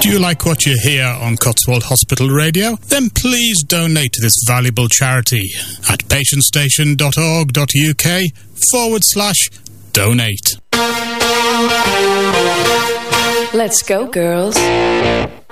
Do you like what you hear on Cotswold Hospital Radio? Then please donate to this valuable charity at patientstation.org.uk/donate. Let's go, girls.